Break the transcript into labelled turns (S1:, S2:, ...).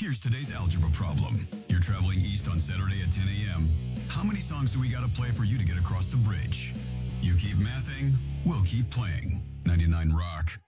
S1: Here's today's algebra problem. You're traveling east on Saturday at 10 a.m. How many songs do we gotta play for you to get across the bridge? You keep mathing, we'll keep playing. 99 Rock.